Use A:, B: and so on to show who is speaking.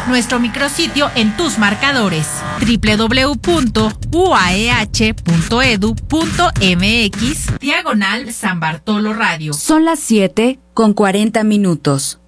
A: nuestro micrositio en tus marcadores www.uaeh.edu.mx/San Bartolo Radio.
B: Son las 7:40.